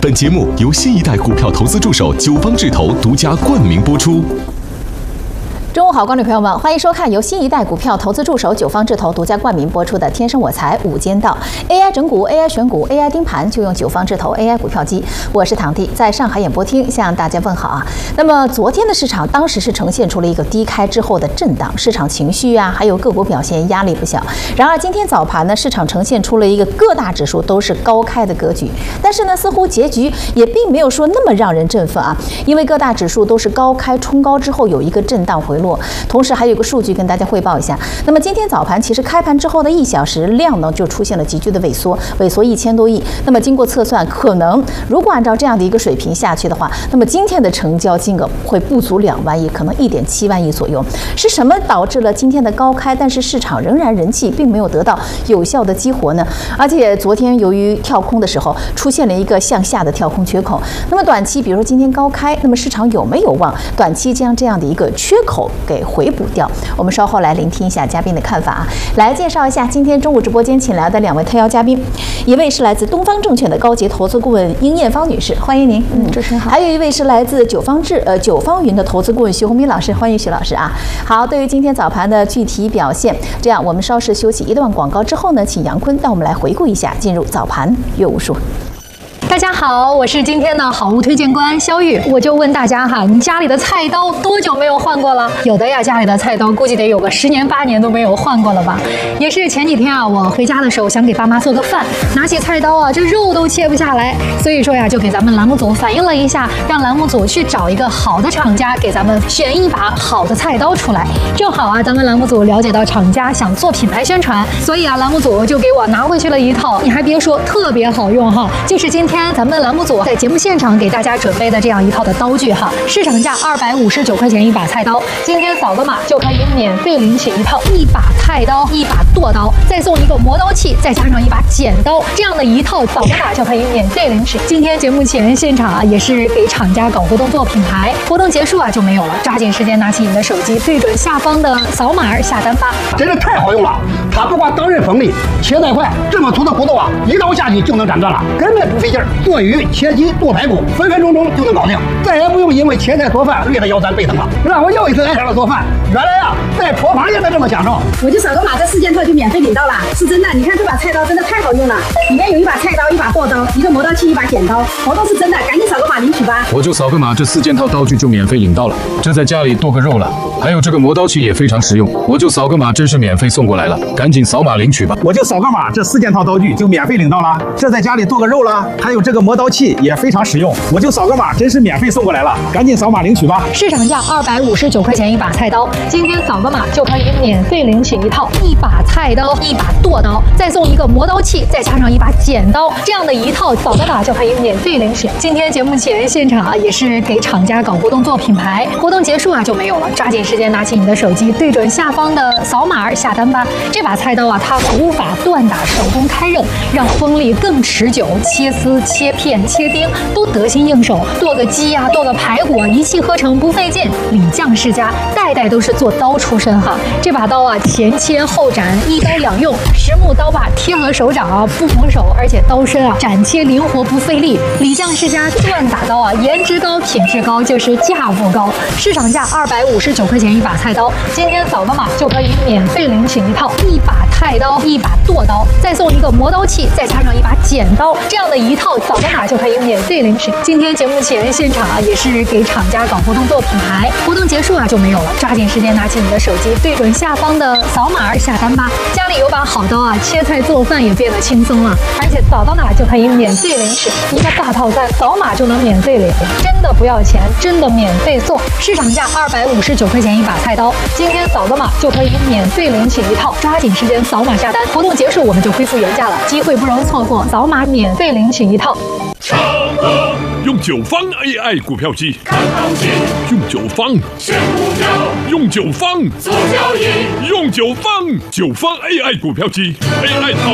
本节目由新一代股票投资助手九方智投独家冠名播出。 中午好，观众朋友们，欢迎收看由新一代股票投资助手九方智投独家冠名播出的《天生我材午间道》，AI 整股、AI 选股、AI 盯盘，就用九方智投 AI 股票机。我是唐弟，在上海演播厅向大家问好啊。那么昨天的市场当时是呈现出了一个低开之后的震荡，市场情绪啊，还有个股表现压力不小。然而今天早盘呢，市场呈现出了一个各大指数都是高开的格局，但是呢，似乎结局也并没有说那么让人振奋啊，因为各大指数都是高开冲高之后有一个震荡回落。同时还有一个数据跟大家汇报一下。那么今天早盘其实开盘之后的1小时量呢就出现了急剧的萎缩1000多亿。那么经过测算，可能如果按照这样的一个水平下去的话，那么今天的成交金额会不足2万亿，可能1.7万亿左右。是什么导致了今天的高开，但是市场仍然人气并没有得到有效的激活呢？而且昨天由于跳空的时候出现了一个向下的跳空缺口，那么短期比如说今天高开，那么市场有没有望短期将这样的一个缺口给回补掉？我们稍后来聆听一下嘉宾的看法啊。来介绍一下今天中午直播间请来的2位特邀嘉宾，一位是来自东方证券的高级投资顾问殷艳芳女士，欢迎您。 主持人好。 还有一位是来自九方云的投资顾问徐宏斌老师，欢迎徐老师啊。好，对于今天早盘的具体表现，这样我们稍事休息一段广告之后呢，请杨坤带我们来回顾一下，进入早盘阅无术。 大家好，我是今天的好物推荐官肖玉。我就问大家哈，你家里的菜刀多久没有换过了？有的呀，家里的菜刀估计得有个10年8年都没有换过了吧。也是前几天啊，我回家的时候想给爸妈做个饭，拿起菜刀啊，这肉都切不下来，所以说呀，就给咱们栏目组反映了一下，让栏目组去找一个好的厂家给咱们选一把好的菜刀出来。正好啊，咱们栏目组了解到厂家想做品牌宣传，所以啊，栏目组就给我拿回去了一套，你还别说，特别好用哈，就是今天咱们栏目组在节目现场给大家准备的这样一套的刀具哈，市场价259块钱一把菜刀，今天扫个码就可以免费领取一套1把菜刀、1把剁刀，再送一个磨刀器，再加上1把剪刀，这样的一套扫个码就可以免费领取。今天节目前现场啊，也是给厂家搞活动做品牌，活动结束啊就没有了，抓紧时间拿起你的手机，对准下方的扫码下单吧。 真是太好用了，它不光当刃锋利，切带快，这么粗的骨头啊，一刀下去就能斩断了，根本不费劲儿。剁鱼、切鸡、剁排骨，分分钟钟就能搞定，再也不用因为切菜做饭累得腰酸背疼了，让我又一次爱上了做饭。原来啊，在厨房也能这么享受。 我就扫个码，这4件套就免费领到了，是真的。你看这把菜刀真的太好用了，里面有1把菜刀、1把剁刀、一个磨刀器、1把剪刀，活动是真的，赶紧扫个码领取吧。 我就扫个码，这4件套刀具就免费领到了，这在家里剁个肉了。还有这个磨刀器也非常实用，我就扫个码，真是免费送过来了，赶紧扫码领取吧。 我就扫个码，这4件套刀具就免费领到了，这在家里剁个肉了。还有这个磨刀器也非常实用，我就扫个码，真是免费送过来了，赶紧扫码领取吧。 市场价259块钱一把菜刀，今天扫个码就可以免费领取一套1把菜刀、1把剁刀，再送一个磨刀器，再加上1把剪刀，这样的一套扫个码就可以免费领取。今天节目前现场啊，也是给厂家搞活动做品牌，活动结束啊就没有了，抓紧时间拿起你的手机，对准下方的扫码下单吧。这把菜刀啊，它古法锻打，手工开刃，让锋利更持久，切丝、切片、切丁都得心应手，剁个鸡啊，剁个排骨啊，一气呵成不费劲。李将世家代代都是做刀出身哈，这把刀啊，前切后斩，一刀两用，实木刀把贴合手掌啊，不缝手，而且刀身啊斩切灵活不费力。李将世家锻打刀啊，颜值高，品质高，就是价不高。市场价259块钱一把菜刀，今天扫个码就可以免费领取一套1把菜刀、1把剁刀，再送一个磨刀器，再加上1把剪刀，这样的一套扫个码就可以免费领取。今天节目前现场啊，也是给厂家搞活动做品牌，活动结束啊就没有了，抓紧时间拿起你的手机，对准下方的扫码下单吧。家里有把好刀啊，切菜做饭也变得轻松了，而且扫到哪就可以免费领取一个大套餐，扫码就能免费领，真的不要钱，真的免费送。市场价259块钱一把菜刀，今天扫个码就可以免费领取一套，抓紧时间扫码下单，活动结束我们就恢复原价了，机会不容错过，扫码免费领取一套。 用九方 AI 股票机看行情，用九方选股票，用九方做交易，用九方9方 AI 股票机 AI 操